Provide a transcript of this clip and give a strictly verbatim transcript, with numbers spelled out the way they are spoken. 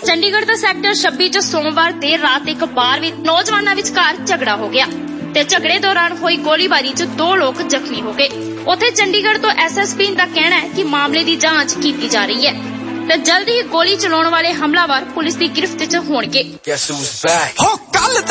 ਚੰਡੀਗੜ੍ਹ ਦੇ ਸੈਕਟਰ ਛੱਬੀ ਚ ਸੋਮਵਾਰ ਦੇਰ ਰਾਤ ਇੱਕ ਬਾਰ ਵਿੱਚ ਨੌਜਵਾਨਾਂ ਵਿਚਕਾਰ ਝਗੜਾ ਹੋ ਗਿਆ ਤੇ ਝਗੜੇ ਦੌਰਾਨ ਹੋਈ ਗੋਲੀਬਾਰੀ ਚ ਦੋ ਲੋਕ ਜ਼ਖਮੀ ਹੋ ਗਏ। ਉੱਥੇ ਚੰਡੀਗੜ੍ਹ ਤੋਂ ਐਸ ਐਸ ਪੀ ਦਾ ਕਹਿਣਾ ਹੈ ਕਿ ਮਾਮਲੇ ਦੀ ਜਾਂਚ ਕੀਤੀ ਜਾ ਰਹੀ ਹੈ ਤੇ ਜਲਦੀ ਹੀ ਗੋਲੀ ਚਲਾਉਣ ਵਾਲੇ ਹਮਲਾਵਰ ਪੁਲਿਸ ਦੀ ਗਿਰਫਤ ਚ ਹੋਣਗੇ।